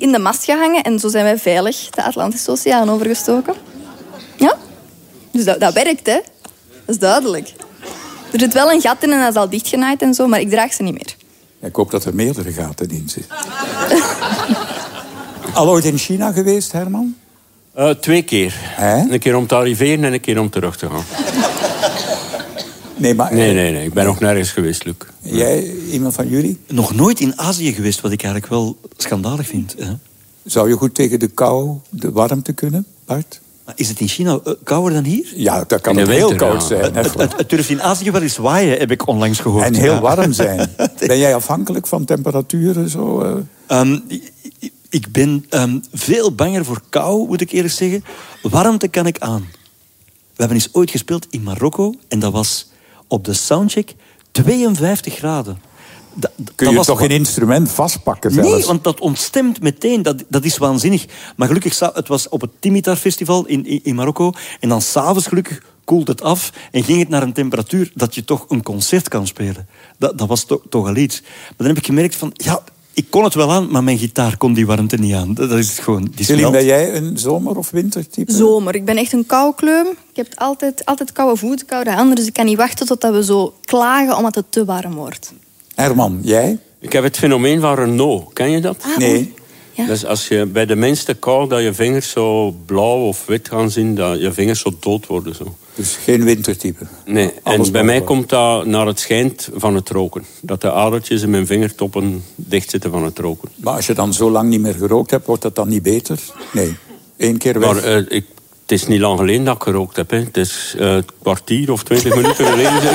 in de mast gehangen en zo zijn wij veilig de Atlantische Oceaan overgestoken. Ja? Dus dat werkt, hè. Dat is duidelijk. Er zit wel een gat in en dat is al dichtgenaaid en zo, maar ik draag ze niet meer. Ik hoop dat er meerdere gaten in zitten. Al ooit in China geweest, Herman? 2 keer. Een keer om te arriveren en een keer om terug te gaan. Nee. Ik ben nog nergens geweest, Luc. Jij, iemand van jullie? Nog nooit in Azië geweest, wat ik eigenlijk wel schandalig vind. Hè? Zou je goed tegen de kou, de warmte kunnen, Bart? Maar is het in China kouder dan hier? Ja, dat kan ook heel koud zijn. Het durft in Azië wel eens waaien, heb ik onlangs gehoord. En heel warm zijn. Ben jij afhankelijk van temperaturen? Zo, Ik ben veel banger voor kou, moet ik eerlijk zeggen. Warmte kan ik aan. We hebben eens ooit gespeeld in Marokko en dat was op de soundcheck 52 graden. Kun je toch geen instrument vastpakken zelfs? Nee, want dat ontstemt meteen. Dat is waanzinnig. Maar gelukkig, het was op het Timitar Festival in Marokko. En dan s'avonds gelukkig koelt het af en ging het naar een temperatuur dat je toch een concert kan spelen. Dat was toch al iets. Maar dan heb ik gemerkt van, ja, ik kon het wel aan, maar mijn gitaar kon die warmte niet aan. Dat is gewoon... Celine, ben jij een zomer- of wintertype? Zomer. Ik ben echt een koukleum. Ik heb altijd koude voeten, koude handen. Dus ik kan niet wachten totdat we zo klagen omdat het te warm wordt. Herman, jij? Ik heb het fenomeen van Renault. Ken je dat? Nee. Ja. Dus als je bij de minste kou dat je vingers zo blauw of wit gaan zien, dat je vingers zo dood worden. Zo. Dus geen wintertype? Nee, en bij mij komt dat naar het schijnt van het roken. Dat de adertjes in mijn vingertoppen dicht zitten van het roken. Maar als je dan zo lang niet meer gerookt hebt, wordt dat dan niet beter? Nee. 1 keer weg. Maar het is niet lang geleden dat ik gerookt heb. Hè. Het is een kwartier of 20 minuten geleden.